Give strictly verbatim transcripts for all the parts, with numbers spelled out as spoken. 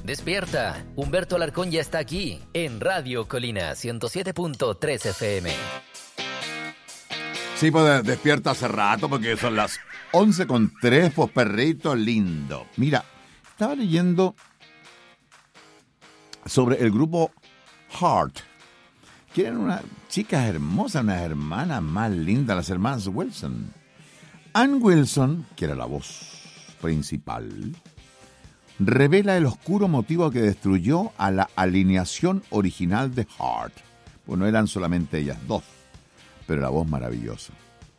Despierta. Humberto Alarcón ya está aquí en Radio Colina ciento siete punto tres F M. Sí, pues despierta hace rato porque son las once con tres, pues perrito lindo. Mira, estaba leyendo sobre el grupo Heart, que eran unas chicas hermosas, unas hermanas más lindas, las hermanas Wilson. Ann Wilson, que era la voz principal, revela el oscuro motivo que destruyó a la alineación original de Heart. Pues no eran solamente ellas dos, pero la voz maravillosa.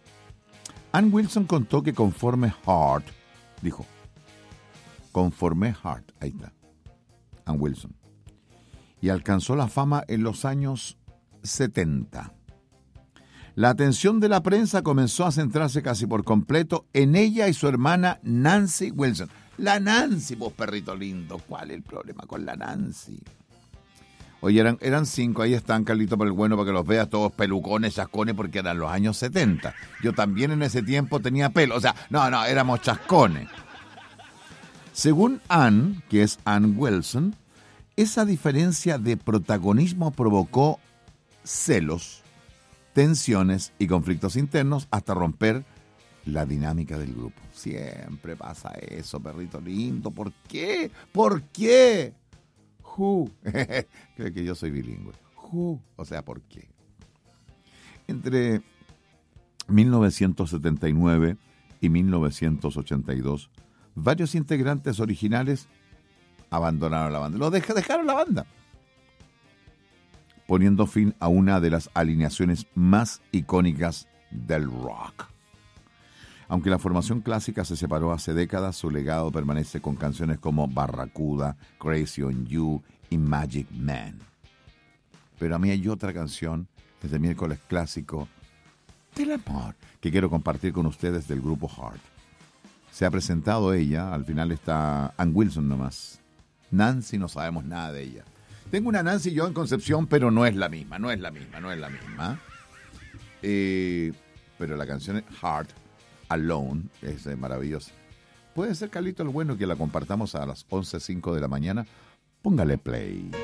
Ann Wilson contó que conforme Heart, dijo, conforme Heart, ahí está, Ann Wilson, y alcanzó la fama en los años setenta. La atención de la prensa comenzó a centrarse casi por completo en ella y su hermana Nancy Wilson. La Nancy, vos perrito lindo, ¿cuál es el problema con la Nancy? Oye, eran, eran cinco, ahí están, Carlito, por el bueno, para que los veas, todos pelucones, chascones, porque eran los años setenta. Yo también en ese tiempo tenía pelo, o sea, no, no, éramos chascones. Según Ann, que es Ann Wilson, esa diferencia de protagonismo provocó celos, tensiones y conflictos internos hasta romper la dinámica del grupo. Siempre pasa eso, perrito lindo. ¿Por qué? ¿Por qué? Who. Creo que yo soy bilingüe. Who. O sea, ¿por qué? Entre mil novecientos setenta y nueve y mil novecientos ochenta y dos, varios integrantes originales abandonaron la banda. Lo dej- dejaron la banda, poniendo fin a una de las alineaciones más icónicas del rock. Aunque la formación clásica se separó hace décadas, su legado permanece con canciones como Barracuda, Crazy on You y Magic Man. Pero a mí hay otra canción desde miércoles clásico del amor que quiero compartir con ustedes del grupo Heart. Se ha presentado ella, al final está Ann Wilson nomás. Nancy no sabemos nada de ella. Tengo una Nancy yo en Concepción, pero no es la misma, no es la misma, no es la misma. Eh, pero la canción es Heart, Alone, es eh, maravillosa. Puede ser, Carlito, el bueno, que la compartamos a las once cinco de la mañana. Póngale play.